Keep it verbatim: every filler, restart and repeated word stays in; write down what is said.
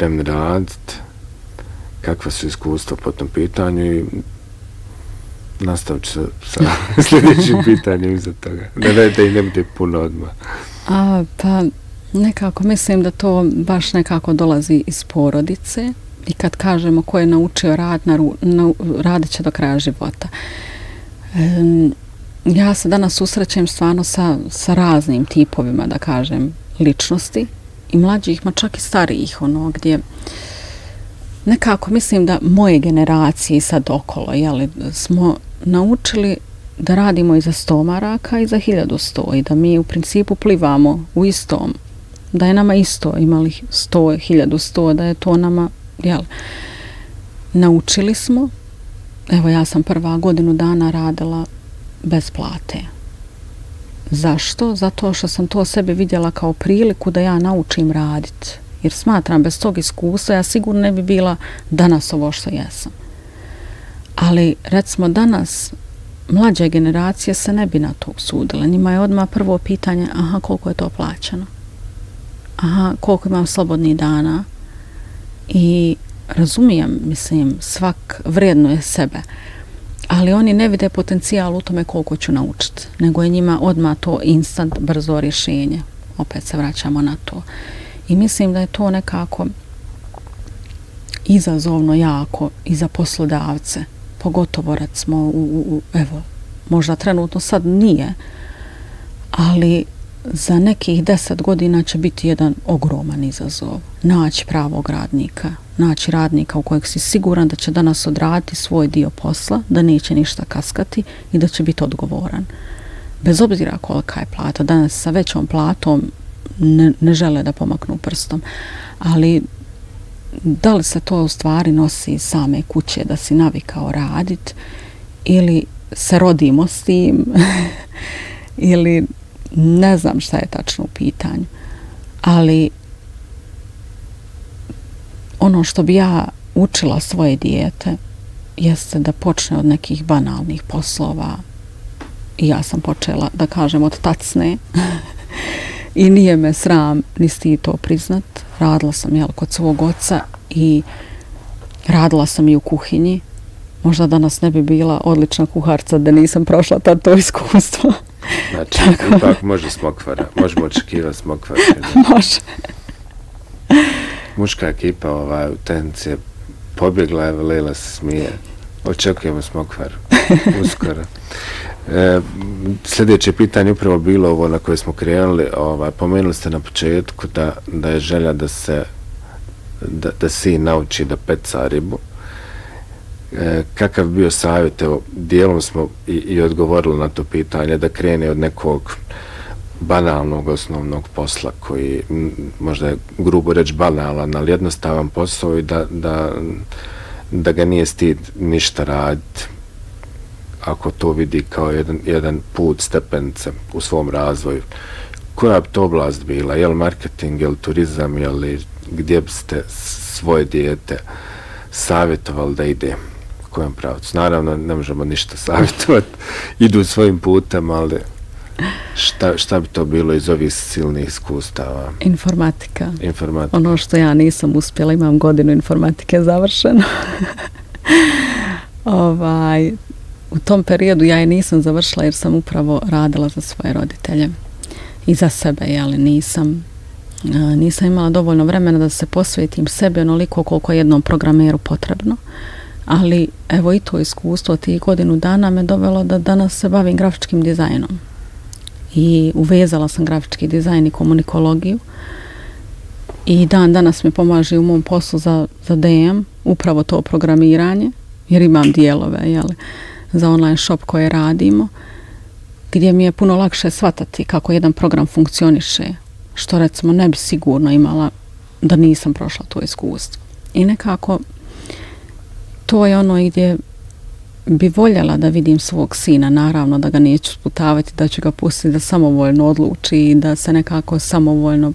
spremni raditi, kakva su iskustva po tom pitanju i nastavit ću sa sljedećim pitanjem iza toga. Ne dajte i ne bude puno odmah. A, pa nekako mislim da to baš nekako dolazi iz porodice i kad kažemo ko je naučio rad, na, na, radit će do kraja života. E, ja se danas susrećem stvarno sa, sa raznim tipovima, da kažem, ličnosti i mlađih, ma čak i starijih, ono, gdje nekako mislim da moje generacije i sad okolo, jeli, smo naučili da radimo i za sto maraka i za hiljadu sto i da mi u principu plivamo u istom, da je nama isto imali sto, hiljadu sto, da je to nama, jel, naučili smo. Evo, ja sam prva godinu dana radila bez plate. Zašto? Zato što sam to sebe vidjela kao priliku da ja naučim raditi. Jer smatram, bez tog iskustva ja sigurno ne bi bila danas ovo što jesam. Ali, recimo, danas mlađe generacije se ne bi na to usudile. Njima je odmah prvo pitanje, aha, koliko je to plaćeno? Aha, koliko imam slobodnih dana? I razumijem, mislim, svak vrednuje sebe. Ali oni ne vide potencijal u tome koliko ću naučiti. Nego je njima odmah to instant, brzo rješenje. Opet se vraćamo na to. I mislim da je to nekako izazovno jako i za poslodavce. Pogotovo, recimo, u, u, evo, možda trenutno sad nije, ali za nekih deset godina će biti jedan ogroman izazov. Naći pravog radnika, naći radnika u kojeg si siguran da će danas odraditi svoj dio posla, da neće ništa kaskati i da će biti odgovoran. Bez obzira kolika je plata, danas sa većom platom ne, ne žele da pomaknu prstom, ali da li se to u stvari nosi iz same kuće da si navikao radit ili se rodimo s tim ili ne znam šta je tačno u pitanju. Ali ono što bi ja učila svoje dijete jeste da počne od nekih banalnih poslova i ja sam počela, da kažem, od tacne i nije me sram ni stid to priznat. Radila sam, jel, kod svog oca i radila sam i u kuhinji. Možda danas ne bi bila odlična kuharca da nisam prošla tad to iskustvo. Znači, tako, ipak može smokvara. Možemo očekivati smokvara. Može. Muška ekipa ovaj, u tehnici je pobjegla, evo Lejla se smije. Očekujemo smokvaru. Uskoro. E, sljedeće pitanje upravo bilo ovo na koje smo krenuli. Ovaj, pomenuli ste na početku da, da je želja da se da, da sin nauči da peca ribu. E, kakav bio savjet? Evo, dijelom smo i, i odgovorili na to pitanje da krene od nekog banalnog osnovnog posla koji m, možda je grubo reći banalan, ali jednostavan posao i da, da, da ga nije stid ništa raditi ako to vidi kao jedan, jedan put, stepence u svom razvoju. Koja bi to oblast bila? Je li marketing, je li turizam, je li gdje biste svoje dijete savjetovali da ide? U kojem pravcu? Naravno, ne možemo ništa savjetovati. Idu svojim putem, ali šta, šta bi to bilo iz ovih silnih iskustava? Informatika. Informatika. Ono što ja nisam uspjela, imam godinu informatike završeno. ovaj... U tom periodu ja je nisam završila jer sam upravo radila za svoje roditelje i za sebe, ali nisam, nisam imala dovoljno vremena da se posvetim sebi onoliko koliko je jednom programeru potrebno, ali evo i to iskustvo tih godinu dana me dovelo da danas se bavim grafičkim dizajnom i uvezala sam grafički dizajn i komunikologiju i dan danas mi pomaže u mom poslu za, za D M, upravo to programiranje, jer imam dijelove, jeli, za online shop koje radimo, gdje mi je puno lakše shvatati kako jedan program funkcioniše, što recimo ne bi sigurno imala da nisam prošla to iskustvo. I nekako to je ono gdje bi voljela da vidim svog sina, naravno da ga neću sputavati, da ću ga pustiti da samovoljno odluči i da se nekako samovoljno